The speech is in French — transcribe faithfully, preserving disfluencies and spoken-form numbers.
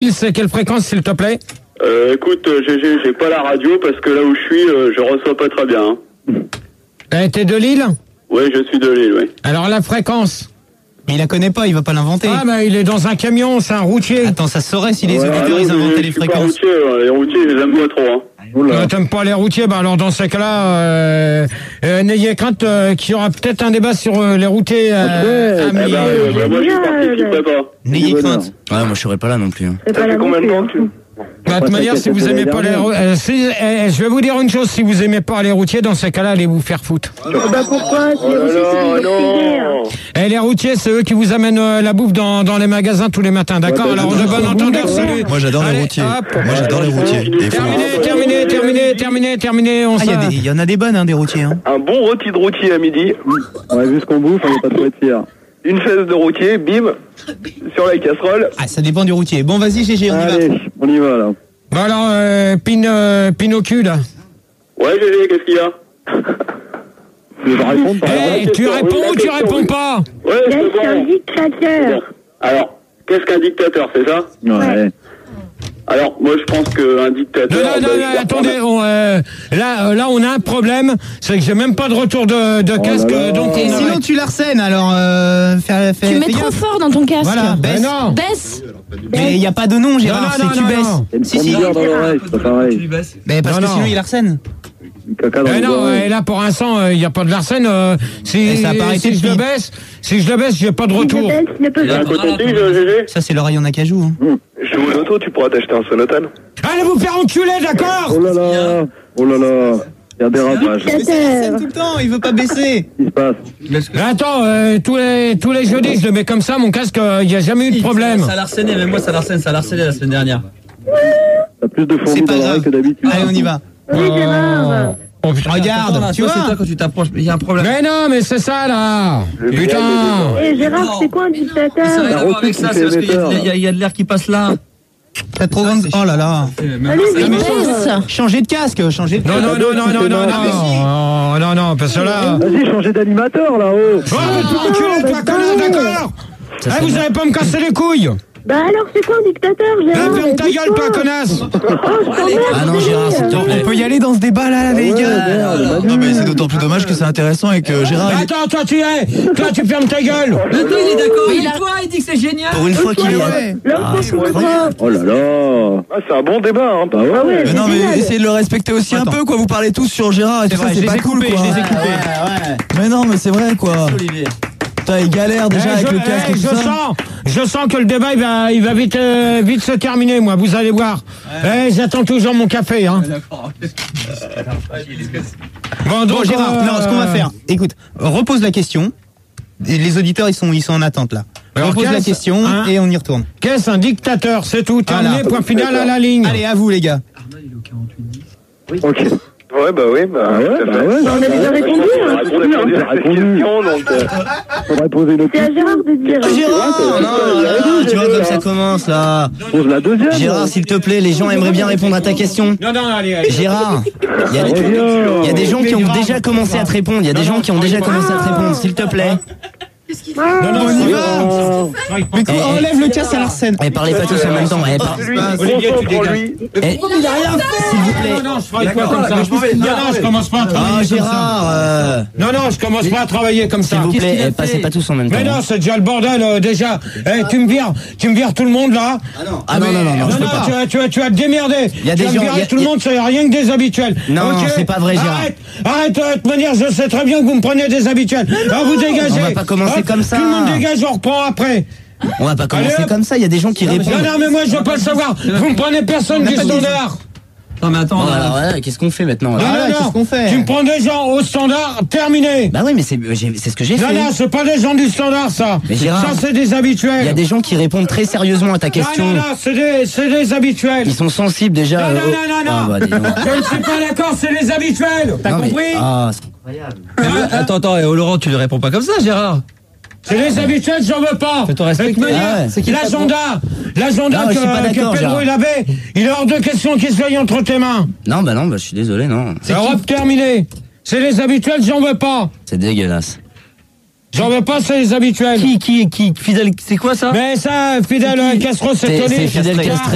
c'est quelle fréquence, s'il te plaît? Euh, écoute, G G, j'ai pas la radio parce que là où je suis, euh, je reçois pas très bien. Hein. Eh, t'es de Lille? Oui, je suis de Lille, oui. Alors la fréquence? Mais il la connaît pas, il va pas l'inventer. Ah, mais il est dans un camion, c'est un routier. Attends, ça se saurait si les Ouais, auditeurs ah, ils non, inventaient je les suis pas fréquences. routier, ouais. Les routiers, je les aime pas trop. Hein. Euh, T'aimes pas les routiers? Bah alors dans ces cas-là, euh, euh, n'ayez crainte euh, qu'il y aura peut-être un débat sur euh, les routiers. Euh, Eh ben, euh, bah, moi, je participerai pas. N'ayez crainte. Ouais, moi je serais pas là non plus. Hein. Ça fait combien de temps que tu... Bah, de toute manière, si vous aimez pas les routiers, euh, si, euh, je vais vous dire une chose, si vous aimez pas les routiers, dans ces cas-là, allez vous faire foutre. Bah pourquoi? Oh là là, non. Et les routiers, c'est eux qui vous amènent euh, la bouffe dans, dans les magasins tous les matins, d'accord? Ouais, bah, Alors, bah, de bon bah, entendeur, bah, salut. Moi j'adore les Allez, routiers. hop. Moi j'adore les routiers. Et faut- Terminé, terminé, terminé, terminé, terminé, on Ah, il y, a s'en- des- il y en a des bonnes, hein, des routiers. Hein. Un bon rôti de routier à midi. Ouais, vu ce qu'on bouffe, on est pas trop fiers. Une fesse de routier, bim, sur la casserole. Ah, ça dépend du routier. Bon, vas-y, G G, on y va. Allez, on y va là. Bon alors, euh, pin, euh, Pinocchio, là. Ouais, G G, qu'est-ce qu'il y a? Tu veux pas répondre par Eh, exemple? tu réponds ou tu réponds pas? Ouais, Là, c'est c'est un bon. dictateur. Alors, qu'est-ce qu'un dictateur, c'est ça? Ouais. Alors, moi, je pense qu'un dictateur... Non, non, non, bah, non, il attendez, on, euh, là, euh, là, on a un problème, c'est que j'ai même pas de retour de, de casque, là là. donc Et on sinon, arrête. tu l'arsènes, alors euh, fais, fais, Tu fais mets trop gaffe. fort dans ton casque. Voilà, Mais baisse. non. Baisse. Mais il n'y a pas de nom, Gérard, Non, non, c'est non, tu non, non. baisses. Il Si, me si. prend bien dans l'oreille, c'est pas pareil. Mais parce Non, que non. sinon, il arsène. Caca dans Mais les non, oreilles. et là pour l'instant, il n'y a pas de Larsen. Euh, si Et ça a pas arrêté si je le depuis. baisse, si je le baisse, j'ai pas de Si je retour. baisse, ne peut y a un pas. coton-tige, G G? Ça, c'est l'oreille en acajou. Hein. Je joue l'auto, tu pourras t'acheter un sonotone. Allez vous faire enculer, d'accord? Oh là là, oh là là, il y a des dérapage. Mais ça arsène tout le temps, il veut pas baisser. Qu'est-ce qui se passe? Mais attends, euh, tous les tous les jeudis, je le mets comme ça, mon casque, il n'y a jamais eu de problème. Ça l'a harcelé, même moi ça l'a harcelé, ça l'a harcelé la semaine dernière. T'as plus de C'est fourmis pas dans l'oreille grave. que d'habitude. Allez, on y va. Oui, Gérard. Oh, putain. Regarde, Attends, là, tu toi, c'est vois. toi quand tu t'approches, il y a un problème. Mais non, mais c'est ça là. Putain. Eh Gérard, c'est quoi un Ça n'a dictateur? rien à voir avec ça, c'est parce qu'il y, a- il y a- il y a de l'air qui passe là. T'as trop grande. Oh là là. Allez, Mais vite. baisse. Changer de casque, changer de Non, casque. non, non, non, non, non, non, non, non, non, parce que là. Vas-y, changez d'animateur là-haut. Oh, mais tu enculé, toi, connard, d'accord? Eh, vous allez pas me casser les couilles. Bah alors, c'est quoi un dictateur, Là, Gérard? ferme ta gueule, toi, connasse. Oh, je t'emmerde, Ah non, Gérard, s'il te Cyril. plaît. On peut y aller dans ce débat là, les gars. Non, mais c'est d'autant plus dommage que c'est intéressant et que Gérard, il est- Attends, toi, tu es. Toi, tu fermes ta gueule. Attends, il est d'accord Mais avec il a- toi, il dit que c'est génial. pour une fois qu'il est. Ouais. Là, on se comprend. Oh là là. Ah, c'est un bon débat, hein. Bah ouais. ouais. Mais non, génial. mais essayez de le respecter aussi un Attends. peu, quoi. Vous parlez tous sur Gérard et C'est tout ça, vrai, je c'est les pas ai cool, coupés, quoi. je les ai coupés. Mais non, mais c'est vrai, quoi. Olivier. Putain, il galère déjà Eh, avec je, le casque eh, et tout je ça. sens, je sens que le débat il va, il va vite, euh, vite se terminer, moi. Vous allez voir. Eh, j'attends toujours mon café, hein. D'accord. Bon, Bon, donc, Gérard, euh, non, ce qu'on va faire, écoute, repose la question. Et les auditeurs, ils sont, ils sont en attente là. Alors, Repose la qu'est-ce- question hein et on y retourne. Qu'est-ce un dictateur? C'est tout. Terminé. Voilà. Point final à la ligne. Allez, à vous les gars. Ok. Ouais, bah oui, bah, Ah ouais, tout à bah fait. ouais. On a déjà répondu, On hein. a répondu à J'ai cette répondu. question, donc... euh, Faudrait poser une C'est à Gérard de dire. Gérard, non, là, tu vois comme ça commence là. Pose la deuxième. Gérard, s'il te plaît, les gens aimeraient bien répondre à ta question. Non, non, allez, allez. Gérard, il y a des- Reviens. il y a des gens qui ont déjà commencé à te répondre. Il y a des gens qui ont déjà commencé à te répondre, s'il te plaît. Non, non, On y va. Ah. Mais quoi, enlève le casque à l'arsène. Eh, parlez pas tous en même temps. Eh, par- Olivier, tu dégages. lui. eh, s'il vous plaît. Non, non, je ferai quoi comme ça? Non, non, je commence pas à Ah, travailler comme ça. Gérard, euh, Non, non, je commence pas à travailler comme ça. s'il vous Qu'est-ce plaît, qu'il a eh, passez fait pas tous en même temps. Mais non, c'est déjà le bordel, euh, déjà. Eh, tu me vires, tu me vires tout le monde, là. Ah non, non, non, non, je peux pas. tu vas, tu vas, tu vas te démerder. Il y a tu des vas gens- me virer il y a- tout le monde, c'est rien que des habituels. Non, Ok c'est pas vrai, Gérard. Arrête, arrête, euh, de toute manière, je sais très bien que vous me prenez des habituels. Alors, vous dégagez. On va pas commencer Hop, comme ça. Tout le monde dégage, on reprend après. On va pas commencer Allez, hop. comme ça, il y a des gens qui Non, répondent. non, mais moi, je veux pas le savoir. Vous me prenez personne du standard. Non, mais attends, Bon, là, alors, ouais, qu'est-ce qu'on fait maintenant là Non, Voilà, non, non. qu'est-ce qu'on fait? Tu me prends des gens au standard, terminé. Bah oui, mais c'est j'ai- c'est ce que j'ai Non, fait. non, c'est pas des gens du standard, ça. Mais Gérard, ça, c'est des habituels. Il y a des gens qui répondent très sérieusement à ta question. Non, non, non, c'est des, c'est des habituels. Ils sont sensibles déjà. Non, non, euh, non, non, non. Ah, bah, dis donc. Je ne suis pas d'accord, c'est les habituels. T'as Non, mais- compris? Ah, c'est- attends, attends, et, oh, Laurent, tu ne réponds pas comme ça, Gérard. C'est les habituels, j'en veux pas. Fais ton respect. De toute manière, Ah ouais. C'est qui l'agenda, l'agenda Non, je suis pas que, que d'accord, Pedro Gérard. il avait, il est hors de question qu'il soit entre tes mains. Non, bah non, bah je suis désolé, non. Europe terminée. C'est les habituels, j'en veux pas. C'est dégueulasse. J'en veux pas, c'est les habituels. Qui, qui, qui, Fidèle, c'est quoi ça? Mais ça, Fidèle Castro, c'est C'est Tony. c'est Fidel Castro.